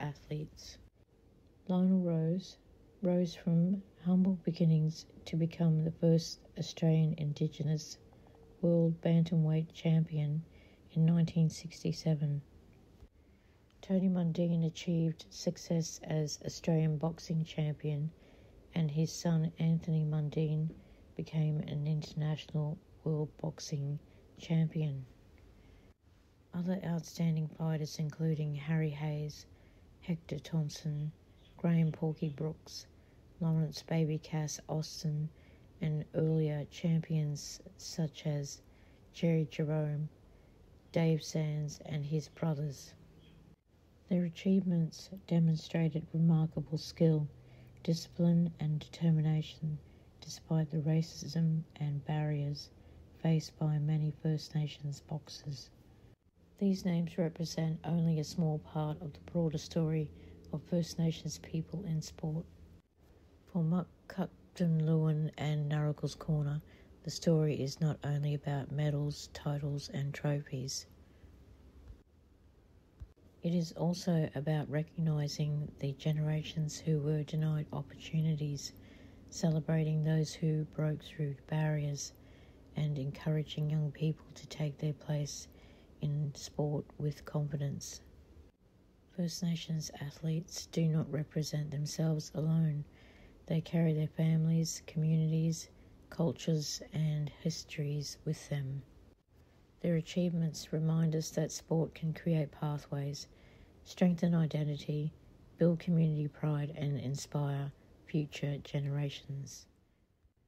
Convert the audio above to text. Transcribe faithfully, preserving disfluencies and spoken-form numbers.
athletes. Lionel Rose rose from humble beginnings to become the first Australian Indigenous World Bantamweight Champion in nineteen sixty-seven. Tony Mundine achieved success as Australian Boxing Champion, and his son Anthony Mundine became an international World Boxing Champion. Other outstanding fighters including Harry Hayes, Hector Thompson, Graham Porky Brooks, Lawrence Baby Cass Austin, and earlier champions such as Jerry Jerome, Dave Sands and his brothers. Their achievements demonstrated remarkable skill, discipline and determination despite the racism and barriers faced by many First Nations boxers. These names represent only a small part of the broader story of First Nations people in sport. For Muck Cupton Lewin and Narracles Corner, the story is not only about medals, titles and trophies. It is also about recognising the generations who were denied opportunities, celebrating those who broke through barriers, and encouraging young people to take their place in sport with confidence. First Nations athletes do not represent themselves alone. They carry their families, communities, cultures and histories with them. Their achievements remind us that sport can create pathways, strengthen identity, build community pride and inspire future generations.